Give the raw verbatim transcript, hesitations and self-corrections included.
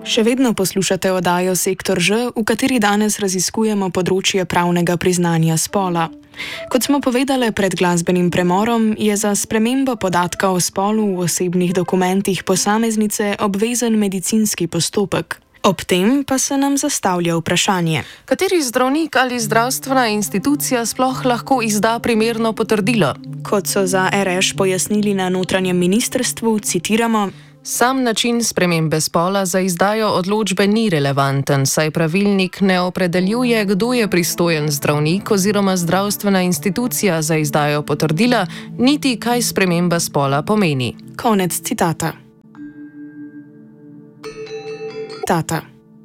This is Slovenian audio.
Še vedno poslušate oddajo Sektor Ž, v kateri danes raziskujemo področje pravnega priznanja spola. Kot smo povedali pred glasbenim premorom, je za spremembo podatka o spolu v osebnih dokumentih posameznice obvezen medicinski postopek. Ob tem pa se nam zastavlja vprašanje. Kateri zdravnik ali zdravstvena institucija sploh lahko izda primerno potrdilo? Kot so za R Š pojasnili na notranjem ministrstvu, citiramo: Sam način spremembe spola za izdajo odločbe ni relevanten, saj pravilnik ne opredeljuje, kdo je pristojen zdravnik oziroma zdravstvena institucija za izdajo potrdila, niti kaj sprememba spola pomeni. Konec citata. Tata.